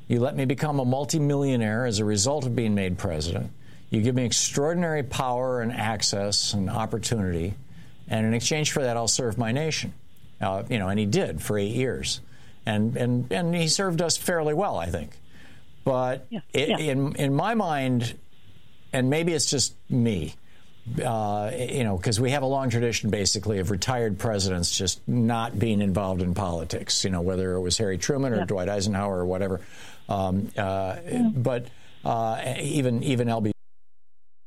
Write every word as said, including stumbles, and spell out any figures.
You let me become a multimillionaire as a result of being made president. You give me extraordinary power and access and opportunity. And in exchange for that, I'll serve my nation. Uh, you know, and he did for eight years. And, and, and he served us fairly well, I think. But yeah, it, yeah. in in my mind, and maybe it's just me, uh, you know, because we have a long tradition, basically, of retired presidents just not being involved in politics, you know, whether it was Harry Truman or yeah. Dwight Eisenhower or whatever. Um, uh, yeah. But uh, even even L B